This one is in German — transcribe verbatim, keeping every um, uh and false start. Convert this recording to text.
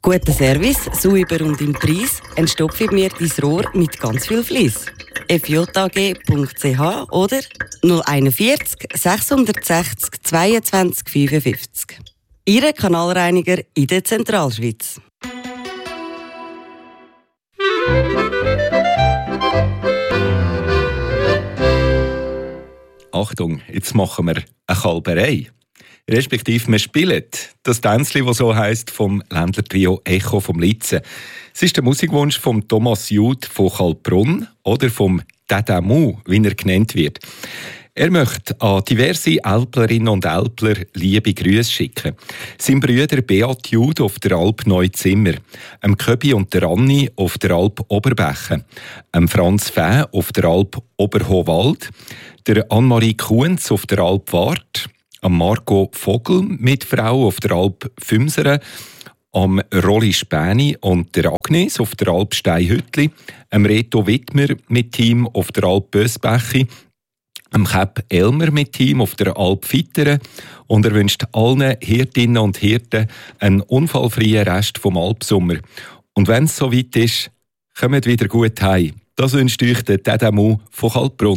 Guter Service, sauber und im Preis, entstopfe mir dein Rohr mit ganz viel Fleiss. f j a g punkt c h oder null einundvierzig sechshundertsechzig zweiundzwanzig fünfundfünfzig. Ihre Kanalreiniger in der Zentralschweiz. Achtung, jetzt machen wir eine Kalberei. Respektive wir spielen das Tänzli, das so heisst, vom Ländler-Trio Echo vom Litzen. Es ist der Musikwunsch von Thomas Jude von Kalbrunn oder vom Tadamu, wie er genannt wird. Er möchte an diverse Älplerinnen und Älpler liebe Grüße schicken. Sein Brüder Beat Jude auf der Alp Neuzimmer, dem Köbi und der Anni auf der Alp Oberbechen, dem Franz Fäh auf der Alp Oberhohwald, der Anne-Marie Kuhns auf der Alp Wart, am Marco Vogel mit Frau auf der Alp Fümseren, am Rolli Späni und der Agnes auf der Alp Steinhüttli, am Reto Wittmer mit Team auf der Alp Bösbechi, am Kep Elmer mit Team auf der Alp Fitteren und er wünscht allen Hirtinnen und Hirten einen unfallfreien Rest vom Alpsommer. Und wenn es soweit ist, kommt wieder gut heim. Das wünscht euch der Tadamu von Kalbrunn.